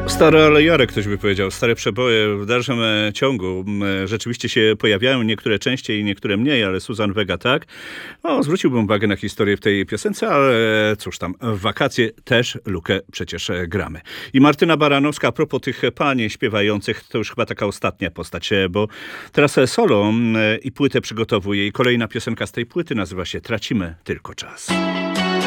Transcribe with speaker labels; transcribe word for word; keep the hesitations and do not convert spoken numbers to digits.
Speaker 1: Stare, ale jare, ktoś by powiedział. Stare przeboje w dalszym e, ciągu e, rzeczywiście się pojawiają, niektóre częściej, niektóre mniej, ale Suzanne Vega tak. No, zwróciłbym uwagę na historię w tej piosence, ale cóż tam, w wakacje też lukę przecież e, gramy. I Martyna Baranowska, a propos tych pań śpiewających, to już chyba taka ostatnia postać, e, bo teraz e, solo e, i płytę przygotowuje i kolejna piosenka z tej płyty nazywa się Tracimy tylko czas.